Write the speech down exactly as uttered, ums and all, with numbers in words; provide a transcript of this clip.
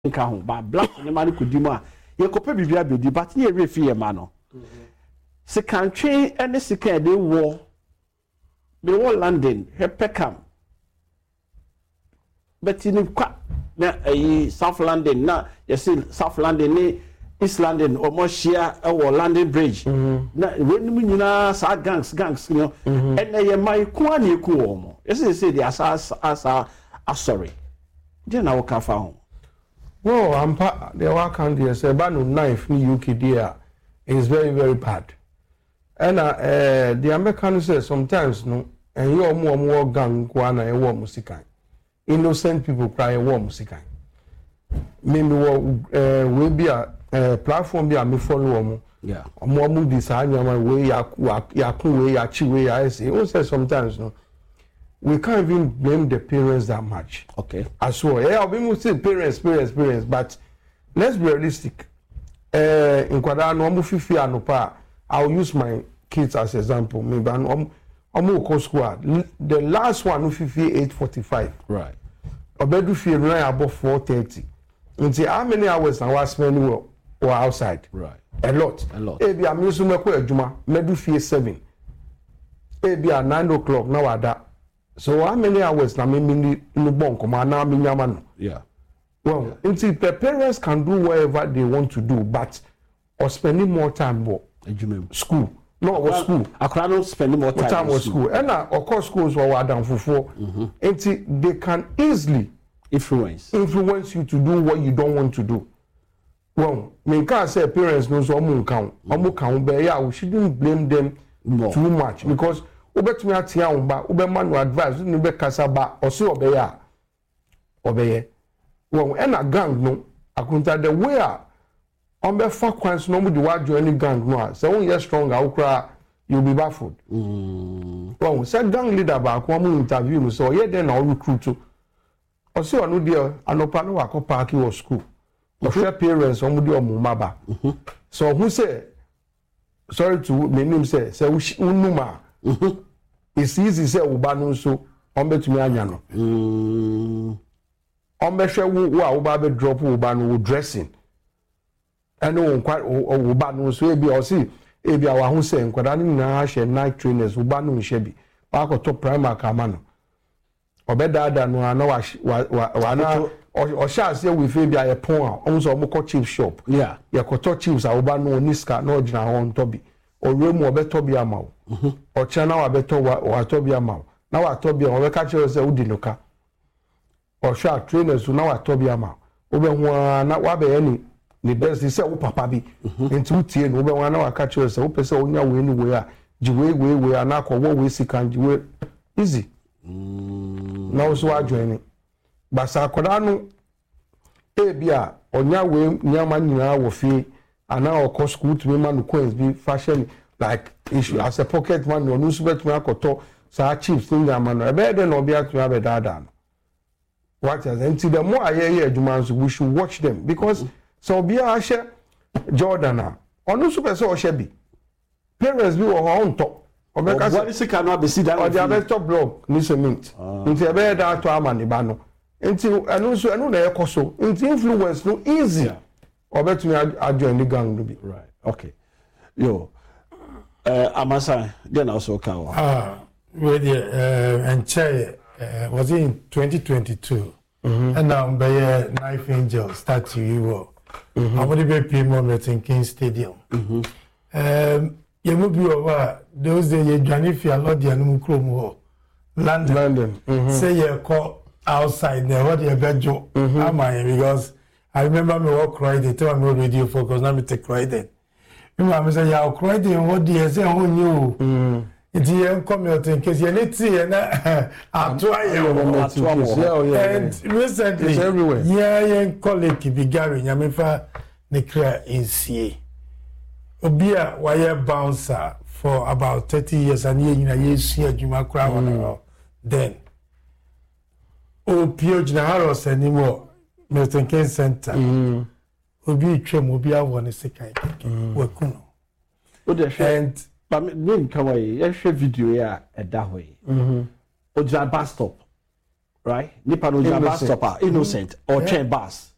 nka ho ba black ne ma ne kodimu a ye kope bibia bedi but ne re fi ye ma no se kantwe ene sika de wo be wo London he Peckham but ni kwa na eh South London na you see South London ni East London or more share or London Bridge na when we nyina sa gangs gangs you know and na ye mai kwa na eku wo mo you see say the as as sorry je na wo ka fa ho. Well, I'm part the work and the Sebano knife in U K there is very, very bad. And uh, uh, the Americans say sometimes no, and you're more more gang guana and war music. Innocent people cry war music. Maybe uh, will be a uh, platform be a me follow yeah. More move design my way ya ya way ya chi way I say. You say sometimes no. We can't even blame the parents that much. Okay. As well. Yeah, we must say parents, parents, parents, but let's be realistic. Uh, in Kwadano, I'm fifi anopa. I'll use my kids as example. Maybe I'm I'm squad. The last one fifi eight forty-five. Right. Obedu fi run above four thirty. Until how many hours now was spending or outside? Right. A lot. A lot. Ebi I'm using my ko ejuma. Medu fi seven. Ebi at nine o'clock now at that. So how many hours na me me no bon come na me nyama no. Yeah. Well, yeah. Until the parents can do whatever they want to do, but or spending more time what? School. No, well, school. Akra no spending more time, time with school. And uh, of course schools were down for four. Until they can easily influence influence you to do what you don't want to do. Well, me can say parents no so omo kan. Omo kan be ya we shouldn't blame them more. Too much because ubetumi atia umba ubema no advice ni be kasa ba osi obeya obeye won e na gang no akunta the way a on be fa kwans no mu di wa join any gang no say won ye strong akura you be baffled mm won say gang leader ba ko mu interview mu so ye den na recruit osi onu de anopa no wa ko park your school of your parents omu de omu maba so who say sorry to me name say say unuma mm-hmm. It's easy say uba no so on betumi anya no mm on be hwe wo a uba be drop uba no dressing and no kwa uba no so e bi o si e bi a wa hu say nkwada ni na hwe night trainers uba no hwe bi ba ko to primer kama no obedada no ana wa wa na o sha say we fe bi a pon a on so mo ko chip shop yeah ye ko to chips a uba no niska no gina ho nto bi oremu obeto bi ama wo mhm ocha na wabeto wa to bi ama wo na wa to bi o be ka chere se udi loka o sha trainers na wa to bi ama wo be hu na wa be ni ni best se wo papa bi enti utie no be hu na wa ka chere se wo pese onya we ni we a jiwe we we ana ko wo we sikan jiwe easy mm na wo so wa join ni basa akoda no e bia onya we nyama nyina wo fi and now of course school to me man coins be fashion like issue as a pocket man no no bet me akoto sa chips thing that man e be dey no be at me be dada what is until the more I hear adwuma so we should watch them because so be a share Jordan onu super so share bi parents be on top obeka what is can not be see that or the better blog ni cement until e be that to amani ba no until enu so enu na ekoso until influence no easy yeah. Or bet me I join the gang to be right. Okay. Yo, uh, Amasa, then also come. Ah, with the uh, and chair uh, was in twenty twenty-two, mm-hmm. And now by a Knife Angel statue you were. I would be people in King Stadium. Mm-hmm. Um, you move you over those days. You join if you are not the Anumukromo, London. London. Mm-hmm. Say you call outside there. What you bet you? Am I because. I remember me walk right there, tell me radio focus, now me take right then. Remember me say, yeah, I'll cry there, what do you say, who knew? It's here, come out in case you need to see, and I'll try you. And recently, it's everywhere. Yeah, yeah, colleague, be Gary, Yamifa, Nekra in C A. Obia, wire bouncer for about thirty years, and you know, you see a Juma crowd. Then, oh, Pio Jinaharos anymore. Milton Keynes Center. Mm. Obi twem obi awon sekai keke. Wakuno. O de and but me kawai e hwe video ya eda ho yi. Mhm. O ja bus stop. Right? Nipa no ja bus stop innocent or train bus.